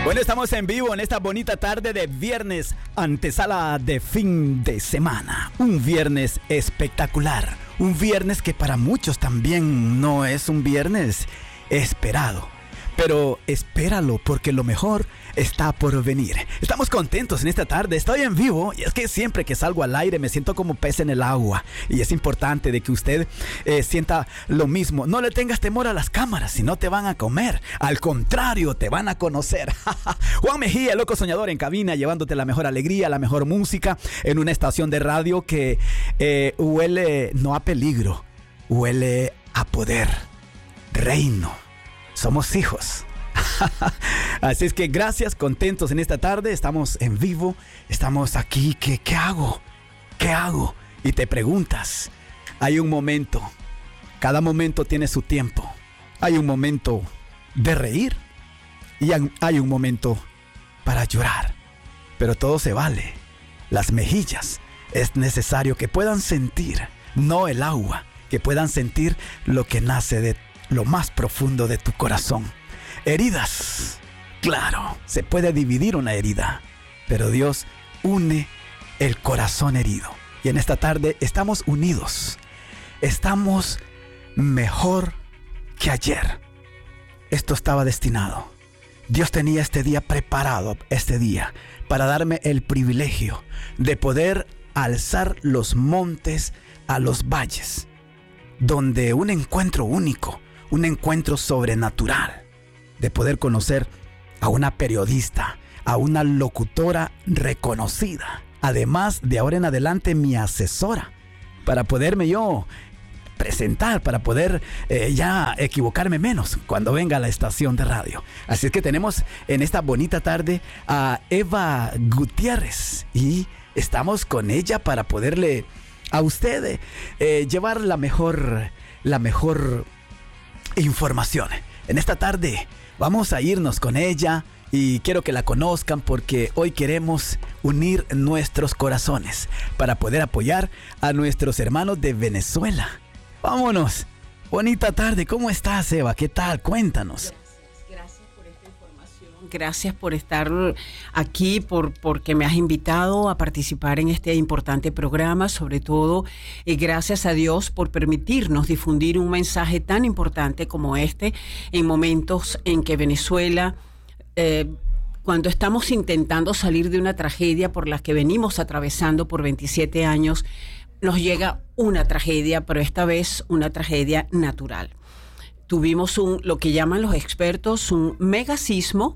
Bueno, estamos en vivo en esta bonita tarde de viernes, antesala de fin de semana. Un viernes espectacular. Un viernes que para muchos también no es un viernes esperado. Pero espéralo porque lo mejor está por venir. Estamos contentos en esta tarde, estoy en vivo y es que siempre que salgo al aire me siento como pez en el agua. Y es importante de que usted sienta lo mismo. No le tengas temor a las cámaras, si no te van a comer. Al contrario, te van a conocer. Juan Mejía, el loco soñador en cabina, llevándote la mejor alegría, la mejor música en una estación de radio que huele no a peligro, huele a poder, reino. Somos hijos. Así es que gracias, contentos en esta tarde. Estamos en vivo, estamos aquí. ¿Qué hago? ¿Qué hago? Y te preguntas, hay un momento, cada momento tiene su tiempo. Hay un momento de reír y hay un momento para llorar. Pero todo se vale. Las mejillas es necesario que puedan sentir, no el agua, que puedan sentir lo que nace de lo más profundo de tu corazón. Heridas, claro, se puede dividir una herida, pero Dios une el corazón herido. Y en esta tarde estamos unidos, estamos mejor que ayer. Esto estaba destinado. Dios tenía este día preparado, este día, para darme el privilegio de poder alzar los montes a los valles, donde un encuentro único, un encuentro sobrenatural, de poder conocer a una periodista, a una locutora reconocida, además de ahora en adelante mi asesora, para poderme yo presentar, para poder ya equivocarme menos cuando venga a la estación de radio. Así es que tenemos en esta bonita tarde a Eva Gutiérrez y estamos con ella para poderle a usted llevar la mejor información. En esta tarde vamos a irnos con ella y quiero que la conozcan porque hoy queremos unir nuestros corazones para poder apoyar a nuestros hermanos de Venezuela. Vámonos. Bonita tarde. ¿Cómo estás, Eva? ¿Qué tal? Cuéntanos. Gracias por esta información. Gracias por estar aquí, porque me has invitado a participar en este importante programa. Sobre todo, gracias a Dios por permitirnos difundir un mensaje tan importante como este en momentos en que Venezuela, cuando estamos intentando salir de una tragedia por la que venimos atravesando por 27 años, nos llega una tragedia, pero esta vez una tragedia natural. Tuvimos lo que llaman los expertos un mega sismo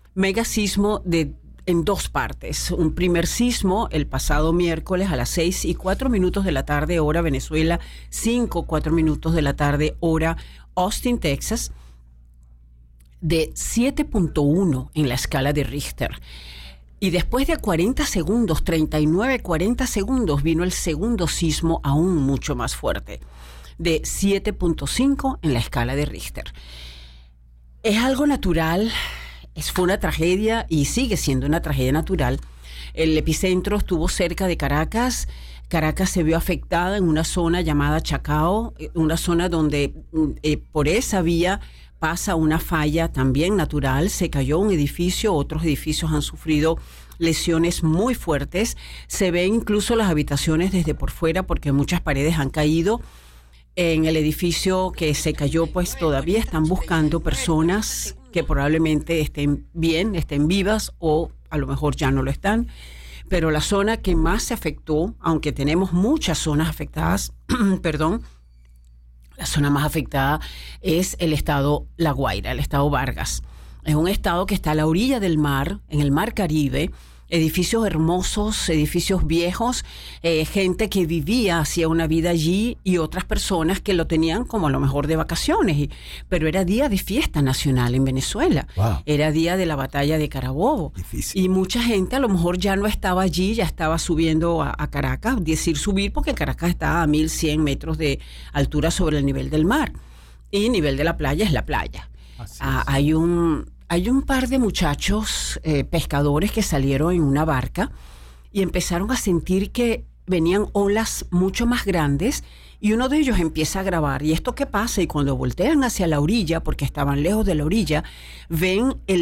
en dos partes. Un primer sismo el pasado miércoles a las 6:04 de la tarde, hora Venezuela, 5:04 de la tarde, hora Austin, Texas, de 7.1 en la escala de Richter. Y después de 40 segundos, 40 segundos, vino el segundo sismo aún mucho más fuerte, de 7.5 en la escala de Richter. Es algo natural, fue una tragedia y sigue siendo una tragedia natural. El epicentro estuvo cerca de Caracas. Caracas se vio afectada en una zona llamada Chacao, una zona donde por esa vía pasa una falla también natural. Se cayó un edificio, otros edificios han sufrido lesiones muy fuertes. Se ven incluso las habitaciones desde por fuera porque muchas paredes han caído. En el edificio que se cayó, pues todavía están buscando personas que probablemente estén bien, estén vivas o a lo mejor ya no lo están. Pero la zona que más se afectó, aunque tenemos muchas zonas afectadas, la zona más afectada es el estado La Guaira, el estado Vargas. Es un estado que está a la orilla del mar, en el mar Caribe, edificios hermosos, edificios viejos, gente que vivía, hacía una vida allí y otras personas que lo tenían como a lo mejor de vacaciones. Pero era día de fiesta nacional en Venezuela. Wow. Era día de la batalla de Carabobo. Difícil. Y mucha gente a lo mejor ya no estaba allí, ya estaba subiendo a Caracas, decir subir porque Caracas está a 1.100 metros de altura sobre el nivel del mar. Y nivel de la playa es la playa. Hay un par de muchachos pescadores que salieron en una barca y empezaron a sentir que venían olas mucho más grandes y uno de ellos empieza a grabar. ¿Y esto qué pasa? Y cuando voltean hacia la orilla, porque estaban lejos de la orilla, ven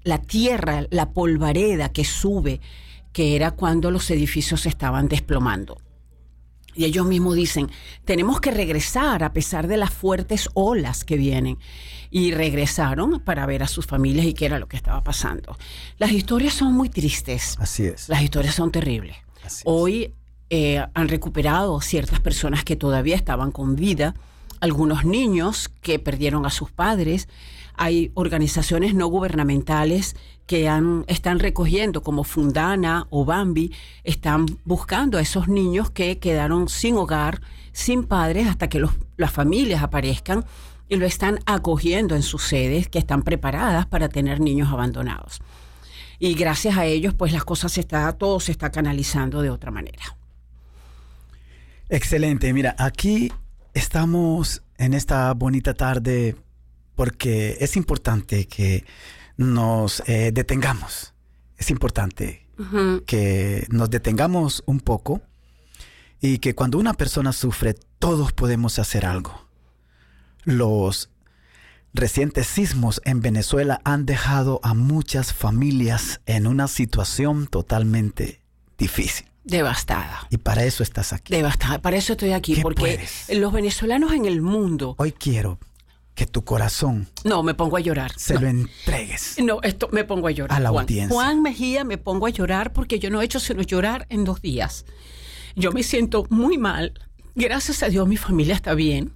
la tierra, la polvareda que sube, que era cuando los edificios se estaban desplomando. Y ellos mismos dicen, tenemos que regresar a pesar de las fuertes olas que vienen. Y regresaron para ver a sus familias y qué era lo que estaba pasando. Las historias son muy tristes. Así es. Las historias son terribles. Así es. Hoy han recuperado ciertas personas que todavía estaban con vida, algunos niños que perdieron a sus padres. Hay organizaciones no gubernamentales que están recogiendo, como Fundana o Bambi, están buscando a esos niños que quedaron sin hogar, sin padres, hasta que las familias aparezcan y lo están acogiendo en sus sedes que están preparadas para tener niños abandonados. Y gracias a ellos, pues las cosas todo se está canalizando de otra manera. Excelente. Mira, aquí estamos en esta bonita tarde porque es importante que nos detengamos. Es importante que nos detengamos un poco y que cuando una persona sufre, todos podemos hacer algo. Los recientes sismos en Venezuela han dejado a muchas familias en una situación totalmente difícil. Devastada. Y para eso estás aquí. Devastada. Para eso estoy aquí. Porque los venezolanos en el mundo... Hoy quiero que tu corazón... No, me pongo a llorar. Se lo entregues. No, me pongo a llorar. A la audiencia. Juan Mejía, me pongo a llorar porque yo no he hecho sino llorar en 2 días. Yo me siento muy mal. Gracias a Dios mi familia está bien.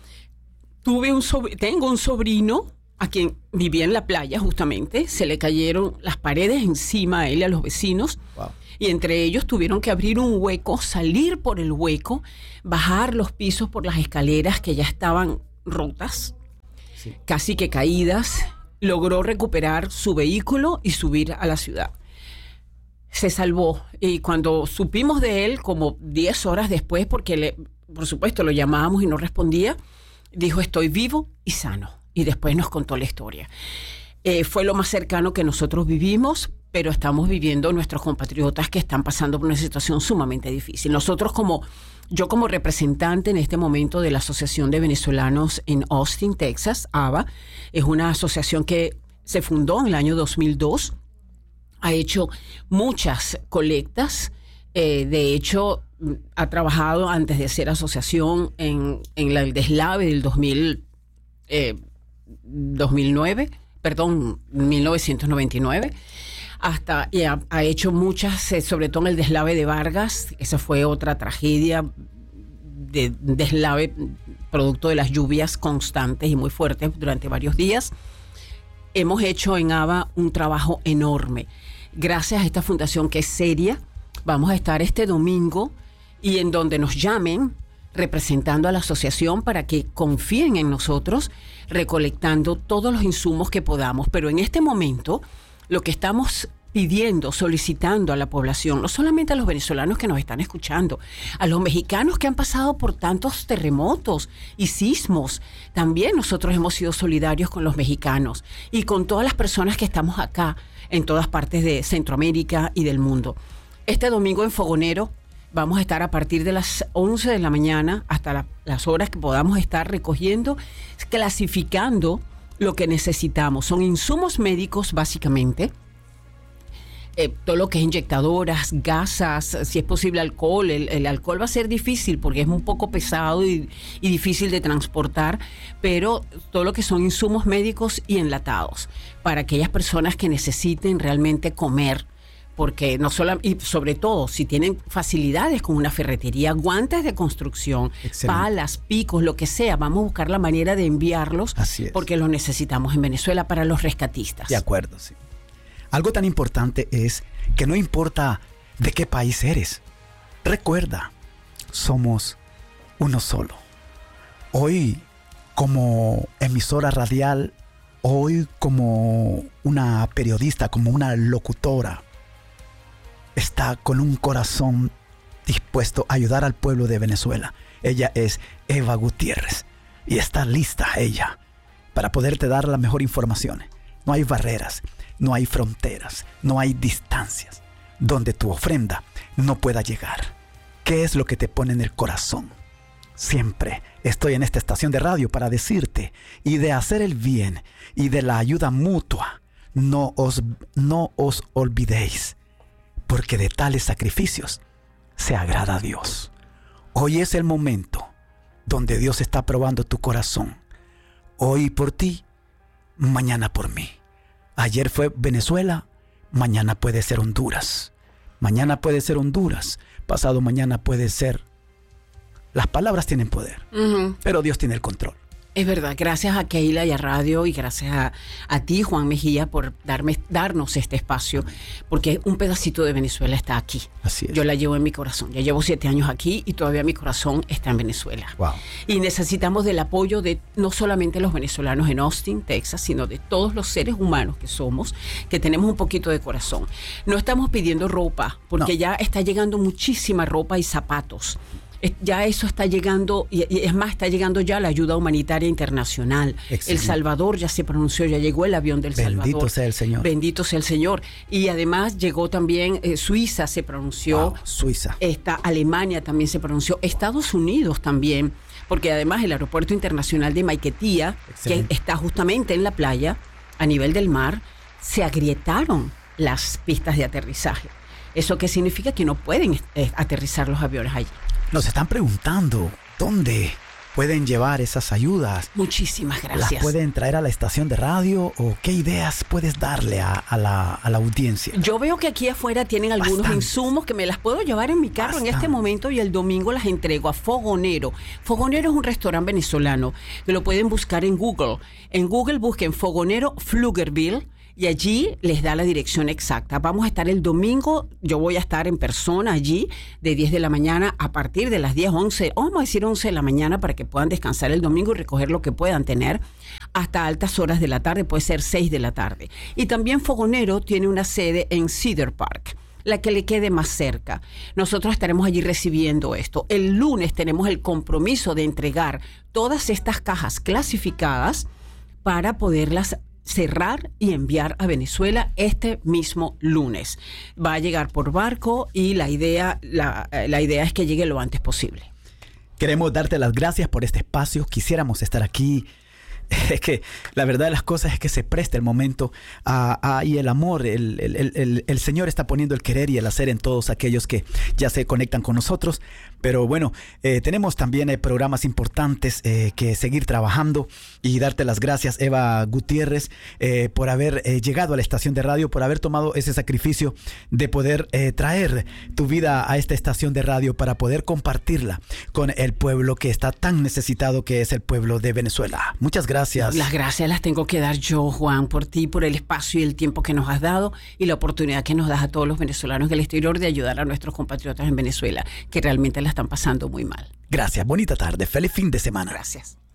Tengo un sobrino a quien vivía en la playa justamente. Se le cayeron las paredes encima a él y a los vecinos. Wow. Y entre ellos tuvieron que abrir un hueco, salir por el hueco, bajar los pisos por las escaleras que ya estaban rotas, sí, casi que caídas. Logró recuperar su vehículo y subir a la ciudad. Se salvó. Y cuando supimos de él, como 10 horas después, porque por supuesto lo llamábamos y no respondía, dijo, estoy vivo y sano. Y después nos contó la historia. Fue lo más cercano que nosotros vivimos, pero estamos viviendo nuestros compatriotas que están pasando por una situación sumamente difícil. Nosotros yo como representante en este momento de la Asociación de Venezolanos en Austin, Texas, AVA, es una asociación que se fundó en el año 2002, ha hecho muchas colectas, de hecho ha trabajado antes de ser asociación en el deslave del 1999, y ha hecho muchas, sobre todo en el deslave de Vargas. Esa fue otra tragedia de deslave producto de las lluvias constantes y muy fuertes durante varios días. Hemos hecho en AVA un trabajo enorme. Gracias a esta fundación que es seria, vamos a estar este domingo y en donde nos llamen representando a la asociación para que confíen en nosotros, recolectando todos los insumos que podamos. Pero en este momento, lo que estamos pidiendo, solicitando a la población, no solamente a los venezolanos que nos están escuchando, a los mexicanos que han pasado por tantos terremotos y sismos, también nosotros hemos sido solidarios con los mexicanos y con todas las personas que estamos acá en todas partes de Centroamérica y del mundo. Este domingo en Fogonero vamos a estar a partir de las 11 de la mañana hasta las horas que podamos estar recogiendo, clasificando lo que necesitamos. Son insumos médicos básicamente, todo lo que es inyectadoras, gasas, si es posible alcohol. El alcohol va a ser difícil porque es un poco pesado y difícil de transportar, pero todo lo que son insumos médicos y enlatados para aquellas personas que necesiten realmente comer. Porque no solo, y sobre todo, si tienen facilidades con una ferretería, guantes de construcción, excelente, palas, picos, lo que sea, vamos a buscar la manera de enviarlos. Así es. Porque los necesitamos en Venezuela para los rescatistas. De acuerdo, sí. Algo tan importante es que no importa de qué país eres. Recuerda, somos uno solo. Hoy, como emisora radial, hoy como una periodista, como una locutora, está con un corazón dispuesto a ayudar al pueblo de Venezuela. Ella es Eva Gutiérrez y está lista ella para poderte dar la mejor información. No hay barreras, no hay fronteras, no hay distancias donde tu ofrenda no pueda llegar. ¿Qué es lo que te pone en el corazón? Siempre estoy en esta estación de radio para decirte y de hacer el bien y de la ayuda mutua. no os olvidéis, porque de tales sacrificios se agrada a Dios. Hoy es el momento donde Dios está probando tu corazón. Hoy por ti, mañana por mí. Ayer fue Venezuela, mañana puede ser Honduras. Mañana puede ser Honduras, pasado mañana puede ser. Las palabras tienen poder, pero Dios tiene el control. Es verdad, gracias a Keila y a Radio y gracias a ti, Juan Mejía, por darnos este espacio, porque un pedacito de Venezuela está aquí. Así es. Yo la llevo en mi corazón. Ya llevo 7 años aquí y todavía mi corazón está en Venezuela. Wow. Y necesitamos del apoyo de no solamente los venezolanos en Austin, Texas, sino de todos los seres humanos que somos, que tenemos un poquito de corazón. No estamos pidiendo ropa, porque ya está llegando muchísima ropa y zapatos. Ya eso está llegando, y es más, está llegando ya la ayuda humanitaria internacional. Excelente. El Salvador ya se pronunció, ya llegó el avión del Salvador. Bendito sea el Señor. Bendito sea el Señor. Y además llegó también Suiza se pronunció. Wow, Suiza. Alemania también se pronunció. Estados Unidos también, porque además el aeropuerto internacional de Maiquetía, excelente, que está justamente en la playa, a nivel del mar, se agrietaron las pistas de aterrizaje. ¿Eso qué significa? Que no pueden aterrizar los aviones allí. Nos están preguntando dónde pueden llevar esas ayudas. Muchísimas gracias. ¿Las pueden traer a la estación de radio o qué ideas puedes darle a la audiencia? Yo veo que aquí afuera tienen algunos insumos que me las puedo llevar en mi carro en este momento y el domingo las entrego a Fogonero. Fogonero es un restaurante venezolano que lo pueden buscar en Google. En Google busquen Fogonero Pflugerville. Y allí les da la dirección exacta. Vamos a estar el domingo, yo voy a estar en persona allí de 10 de la mañana a partir de las 10, 11, vamos a decir 11 de la mañana para que puedan descansar el domingo y recoger lo que puedan tener hasta altas horas de la tarde, puede ser 6 de la tarde. Y también Fogonero tiene una sede en Cedar Park, la que le quede más cerca. Nosotros estaremos allí recibiendo esto. El lunes tenemos el compromiso de entregar todas estas cajas clasificadas para poderlas cerrar y enviar a Venezuela este mismo lunes. Va a llegar por barco y la idea es que llegue lo antes posible. Queremos darte las gracias por este espacio. Quisiéramos estar aquí. Es que la verdad de las cosas es que se presta el momento y el amor, el Señor está poniendo el querer y el hacer en todos aquellos que ya se conectan con nosotros. Pero bueno, tenemos también programas importantes que seguir trabajando y darte las gracias, Eva Gutiérrez, por haber llegado a la estación de radio, por haber tomado ese sacrificio de poder traer tu vida a esta estación de radio para poder compartirla con el pueblo que está tan necesitado, que es el pueblo de Venezuela. Muchas gracias. Las gracias las tengo que dar yo, Juan, por ti, por el espacio y el tiempo que nos has dado y la oportunidad que nos das a todos los venezolanos en el exterior de ayudar a nuestros compatriotas en Venezuela, que realmente la están pasando muy mal. Gracias, bonita tarde, feliz fin de semana. Gracias.